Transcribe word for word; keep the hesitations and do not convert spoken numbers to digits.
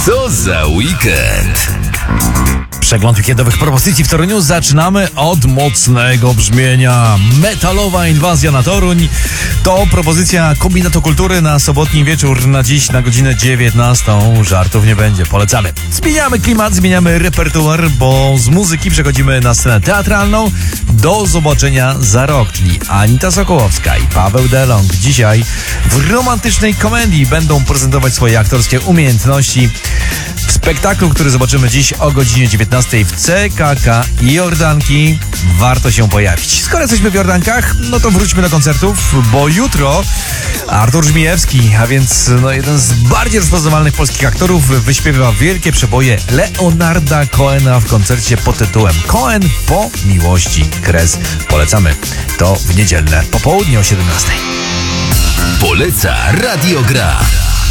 Co za weekend? Przegląd weekendowych propozycji w Toruniu zaczynamy od mocnego brzmienia. Metalowa inwazja na Toruń to propozycja Kombinatu Kultury na sobotni wieczór na dziś na godzinę dziewiętnastą. Żartów nie będzie, polecamy. Zmieniamy klimat, zmieniamy repertuar, bo z muzyki przechodzimy na scenę teatralną. Do zobaczenia za rok, czyli Anita Sokołowska i Paweł Delong dzisiaj w romantycznej komedii będą prezentować swoje aktorskie umiejętności w spektaklu, który zobaczymy dziś o godzinie dziewiętnastej w C K K Jordanki. Warto się pojawić. Skoro jesteśmy w Jordankach, no to wróćmy do koncertów, bo jutro Artur Żmijewski, a więc no, jeden z bardziej rozpoznawalnych polskich aktorów, wyśpiewa wielkie przeboje Leonarda Cohena w koncercie pod tytułem Cohen po miłości. Kres. Polecamy. To w niedzielne popołudnie o siedemnastej. Poleca Radio Gra.